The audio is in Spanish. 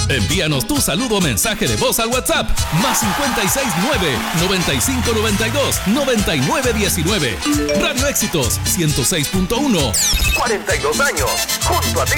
Envíanos tu saludo o mensaje de voz al WhatsApp más 569-9592-9919. Radio Éxitos 106.1. 42 años junto a ti.